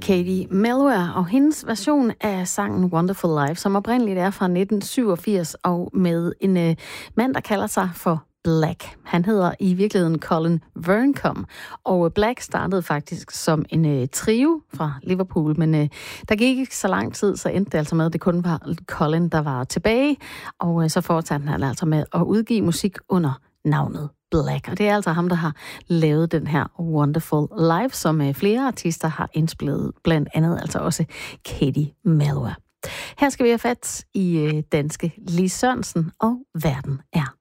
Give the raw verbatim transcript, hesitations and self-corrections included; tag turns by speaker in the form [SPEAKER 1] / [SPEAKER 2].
[SPEAKER 1] Katie Melua og hendes version af sangen Wonderful Life, som oprindeligt er fra nitten syvogfirs, og med en øh, mand, der kalder sig for Black. Han hedder i virkeligheden Colin Verncombe, og Black startede faktisk som en øh, trio fra Liverpool, men øh, der gik ikke så lang tid, så endte det altså med, at det kun var Colin, der var tilbage, og øh, så fortsatte han altså med at udgive musik under navnet Black. Og det er altså ham, der har lavet den her Wonderful Life, som øh, flere artister har indspillet, blandt andet altså også Katie Melua. Her skal vi have fat i øh, danske Lis Sørensen, og Verden er